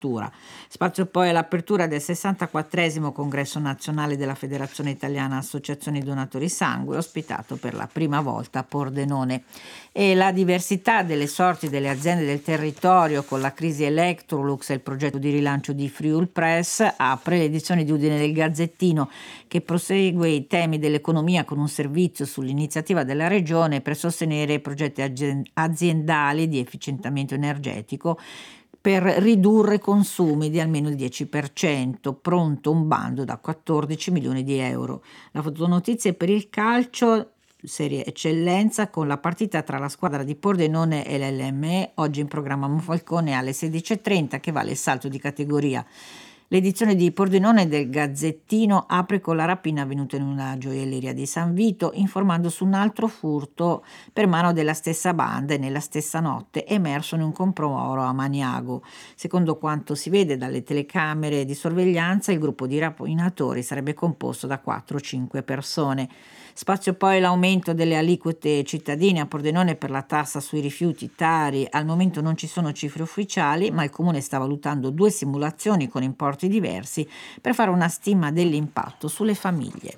Spazio poi all'apertura del 64esimo congresso nazionale della Federazione Italiana Associazioni Donatori Sangue, ospitato per la prima volta a Pordenone. E la diversità delle sorti delle aziende del territorio con la crisi Electrolux e il progetto di rilancio di Friul Press apre l'edizione di Udine del Gazzettino, che prosegue i temi dell'economia con un servizio sull'iniziativa della Regione per sostenere progetti aziendali di efficientamento energetico per ridurre consumi di almeno il 10%, pronto un bando da 14 milioni di euro. La fotonotizia per il calcio, Serie Eccellenza, con la partita tra la squadra di Pordenone e l'LME, oggi in programma Monfalcone alle 16.30, che vale il salto di categoria. L'edizione di Pordenone del Gazzettino apre con la rapina avvenuta in una gioielleria di San Vito, informando su un altro furto per mano della stessa banda e nella stessa notte emerso in un compro-oro a Maniago. Secondo quanto si vede dalle telecamere di sorveglianza, il gruppo di rapinatori sarebbe composto da 4-5 persone. Spazio poi l'aumento delle aliquote cittadine a Pordenone per la tassa sui rifiuti Tari. Al momento non ci sono cifre ufficiali, ma il Comune sta valutando 2 simulazioni con importi diversi per fare una stima dell'impatto sulle famiglie.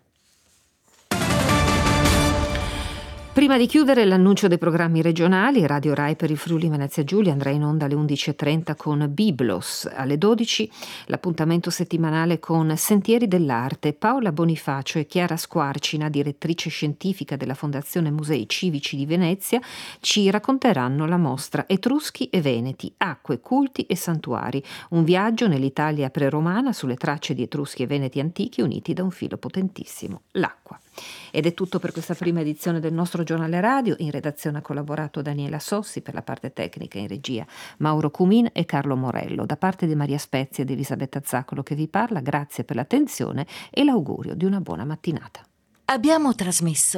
Prima di chiudere l'annuncio dei programmi regionali, Radio Rai per il Friuli Venezia Giulia andrà in onda alle 11.30 con Biblos, alle 12 l'appuntamento settimanale con Sentieri dell'Arte. Paola Bonifacio e Chiara Squarcina, direttrice scientifica della Fondazione Musei Civici di Venezia, ci racconteranno la mostra Etruschi e Veneti, acque, culti e santuari, un viaggio nell'Italia preromana sulle tracce di Etruschi e Veneti antichi uniti da un filo potentissimo, l'acqua. Ed è tutto per questa prima edizione del nostro giornale radio. In redazione ha collaborato Daniela Sossi, per la parte tecnica in regia Mauro Cumin e Carlo Morello. Da parte di Maria Spezia ed Elisabetta Zaccolo che vi parla, grazie per l'attenzione e l'augurio di una buona mattinata. Abbiamo trasmesso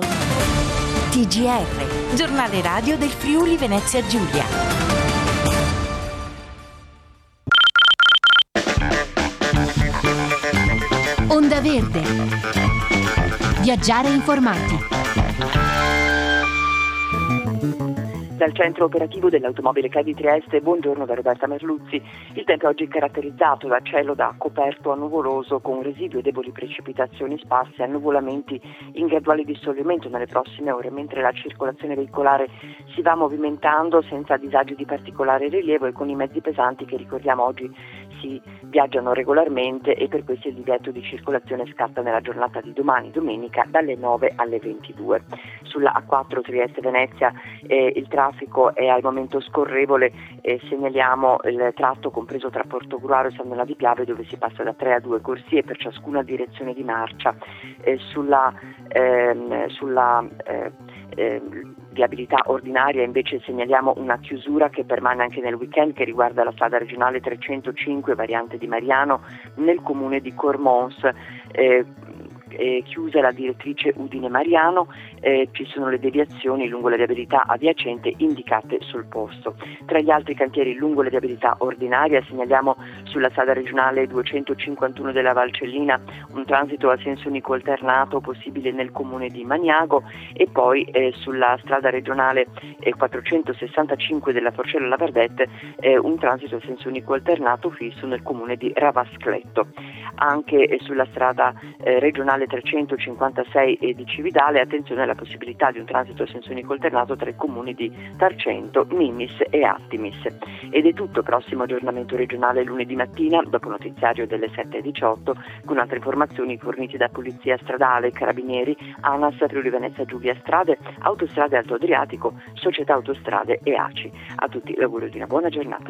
TGR, giornale radio del Friuli Venezia Giulia. Onda Verde. Viaggiare informati. Dal centro operativo dell'automobile CAI di Trieste, buongiorno da Roberta Merluzzi. Il tempo oggi è caratterizzato da cielo da coperto a nuvoloso con residui e deboli precipitazioni sparse e annuvolamenti in graduale dissolvimento nelle prossime ore, mentre la circolazione veicolare si va movimentando senza disagi di particolare rilievo e con i mezzi pesanti che ricordiamo oggi si viaggiano regolarmente e per questo il divieto di circolazione scatta nella giornata di domani, domenica, dalle 9 alle 22. Sulla A4 Trieste-Venezia il traffico è al momento scorrevole, segnaliamo il tratto compreso tra Portogruaro e San Donà di Piave, dove si passa da 3 a 2 corsie per ciascuna direzione di marcia. Sulla viabilità ordinaria invece segnaliamo una chiusura che permane anche nel weekend, che riguarda la strada regionale 305 variante di Mariano nel comune di Cormons. Chiusa la direttrice Udine-Mariano, ci sono le deviazioni lungo la viabilità adiacente indicate sul posto. Tra gli altri cantieri lungo la viabilità ordinaria segnaliamo sulla strada regionale 251 della Valcellina un transito a senso unico alternato possibile nel comune di Maniago e poi sulla strada regionale 465 della Forcella La Verdette un transito a senso unico alternato fisso nel comune di Ravascletto. Anche sulla strada regionale 356 e di Cividale, attenzione alla possibilità di un transito a senso unico alternato tra i comuni di Tarcento, Mimis e Attimis. Ed è tutto, prossimo aggiornamento regionale lunedì mattina, dopo notiziario delle 7:18, con altre informazioni fornite da Polizia Stradale, Carabinieri, ANAS, Friuli Venezia Giulia Strade, Autostrade Alto Adriatico, Società Autostrade e ACI. A tutti l'augurio di una buona giornata.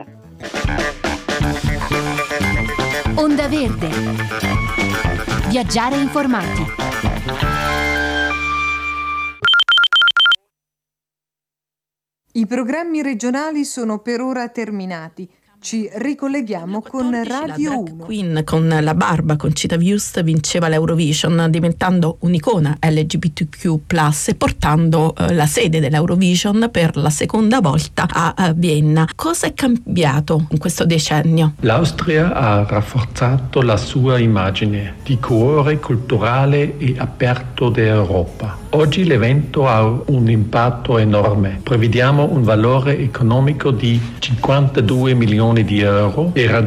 Onda Verde. Viaggiare informati. I programmi regionali sono per ora terminati. Ci ricolleghiamo con Radio 1. Queen con La Barba, con Conchita Wurst, vinceva l'Eurovision diventando un'icona LGBTQ+, e portando la sede dell'Eurovision per la seconda volta a Vienna. Cosa è cambiato in questo decennio? L'Austria ha rafforzato la sua immagine di cuore culturale e aperto d'Europa. Oggi l'evento ha un impatto enorme. Prevediamo un valore economico di 52 milioni di euro e